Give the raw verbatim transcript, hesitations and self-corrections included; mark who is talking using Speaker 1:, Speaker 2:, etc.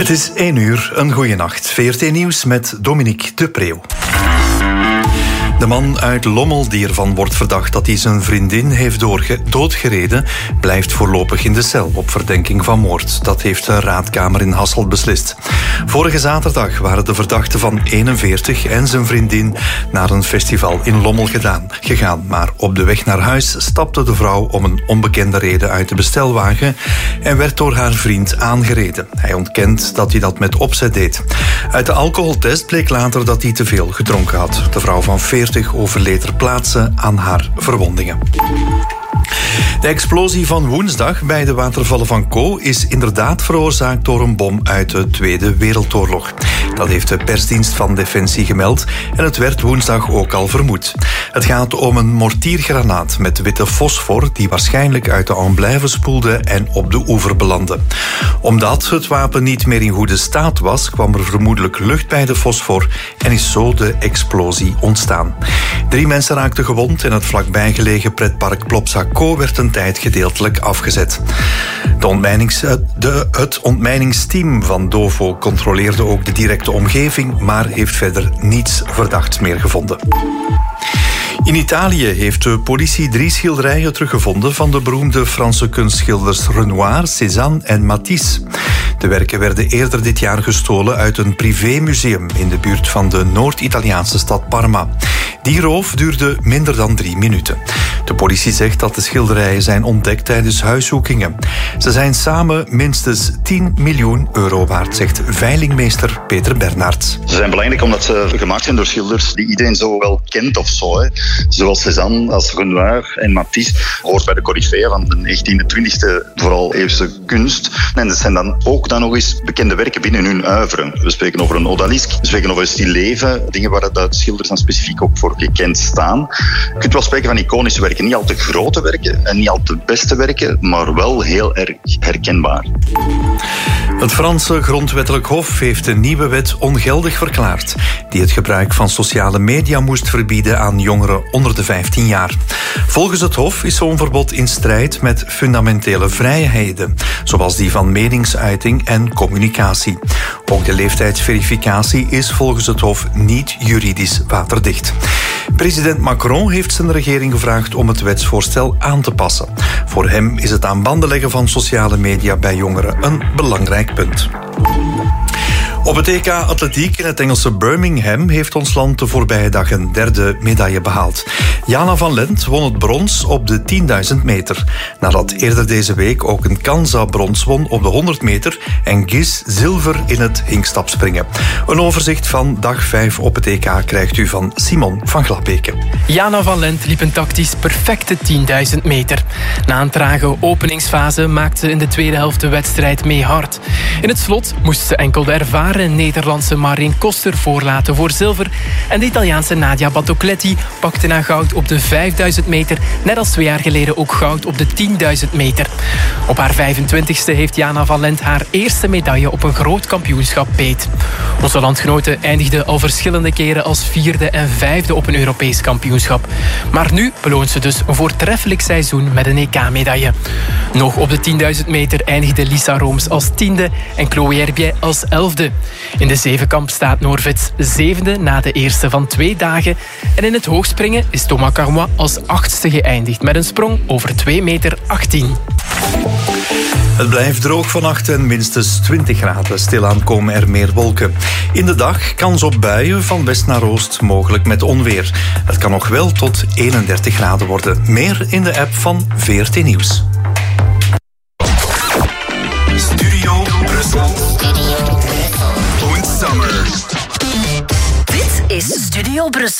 Speaker 1: Het is één uur, een goeie nacht. V R T Nieuws met Dominique de Preeuw. De man uit Lommel die ervan wordt verdacht dat hij zijn vriendin heeft doorge- doodgereden, blijft voorlopig in de cel op verdenking van moord. Dat heeft de raadkamer in Hasselt beslist. Vorige zaterdag waren de verdachten van eenenveertig en zijn vriendin naar een festival in Lommel gedaan, gegaan. Maar op de weg naar huis stapte de vrouw om een onbekende reden uit de bestelwagen en werd door haar vriend aangereden. Hij ontkent dat hij dat met opzet deed. Uit de alcoholtest bleek later dat hij te veel gedronken had. De vrouw van veertig overleed ter plaatse aan haar verwondingen. De explosie van woensdag bij de watervallen van Co is inderdaad veroorzaakt door een bom uit de Tweede Wereldoorlog. Dat heeft de persdienst van Defensie gemeld en het werd woensdag ook al vermoed. Het gaat om een mortiergranaat met witte fosfor die waarschijnlijk uit de Amblève spoelde en op de oever belandde. Omdat het wapen niet meer in goede staat was, kwam er vermoedelijk lucht bij de fosfor en is zo de explosie ontstaan. Drie mensen raakten gewond en het vlakbij gelegen pretpark Plopsa Co werd een tijd gedeeltelijk afgezet. De ontmijnings, de, het ontmijningsteam van Dovo controleerde ook de directe omgeving, maar heeft verder niets verdachts meer gevonden. In Italië heeft de politie drie schilderijen teruggevonden van de beroemde Franse kunstschilders Renoir, Cézanne en Matisse. De werken werden eerder dit jaar gestolen uit een privémuseum in de buurt van de Noord-Italiaanse stad Parma. Die roof duurde minder dan drie minuten. De politie zegt dat de schilderijen zijn ontdekt tijdens huiszoekingen. Ze zijn samen minstens tien miljoen euro waard, zegt veilingmeester Peter Bernards.
Speaker 2: Ze zijn belangrijk omdat ze gemaakt zijn door schilders die iedereen zo wel kent of zo. Hè. Zoals Cézanne als Renoir en Matisse hoort bij de coryfeeën van de negentiende, twintigste, vooral eeuwse kunst. En dat zijn dan ook dan nog eens bekende werken binnen hun oeuvre. We spreken over een odalisque, we spreken over een stilleven, dingen waar de schilders dan specifiek ook voor gekend staan. Je kunt wel spreken van iconische werken, niet al te grote werken en niet al te beste werken, maar wel heel erg herkenbaar.
Speaker 1: Het Franse grondwettelijk hof heeft een nieuwe wet ongeldig verklaard, die het gebruik van sociale media moest verbieden aan jongeren onder de vijftien jaar. Volgens het hof is zo'n verbod in strijd met fundamentele vrijheden, zoals die van meningsuiting en communicatie. Ook de leeftijdsverificatie is volgens het hof niet juridisch waterdicht. President Macron heeft zijn regering gevraagd om het wetsvoorstel aan te passen. Voor hem is het aan banden leggen van sociale media bij jongeren een belangrijk punt. Op het E K Atletiek in het Engelse Birmingham heeft ons land de voorbije dag een derde medaille behaald. Jana van Lent won het brons op de tienduizend meter. Nadat eerder deze week ook een Kansa brons won op de honderd meter en Gis zilver in het hinkstapspringen. Een overzicht van dag vijf op het E K krijgt u van Simon van Glabeke.
Speaker 3: Jana van Lent liep een tactisch perfecte tienduizend meter. Na een trage openingsfase maakte ze in de tweede helft de wedstrijd mee hard. In het slot moest ze enkel de ervaren Nederlandse Marijn Koster voorlaten voor zilver en de Italiaanse Nadia Battocletti pakte na goud op de vijfduizend meter, net als twee jaar geleden ook goud op de tienduizend meter. Op haar vijfentwintigste heeft Jana van Lent haar eerste medaille op een groot kampioenschap beet. Onze landgenote eindigde al verschillende keren als vierde en vijfde op een Europees kampioenschap. Maar nu beloont ze dus een voortreffelijk seizoen met een E K-medaille. Nog op de tienduizend meter eindigde Lisa Rooms als tiende en Chloé Herbiet als elfde. In de zevenkamp staat Noorvets zevende na de eerste van twee dagen. En in het hoogspringen is Thomas Carmois als achtste geëindigd met een sprong over twee meter achttien.
Speaker 1: Het blijft droog vannacht en minstens twintig graden. Stilaan komen er meer wolken. In de dag kans op buien van west naar oost, mogelijk met onweer. Het kan nog wel tot eenendertig graden worden. Meer in de app van V R T Nieuws.
Speaker 4: Studio Brussel. Summer.
Speaker 5: Dit is Studio Brussel.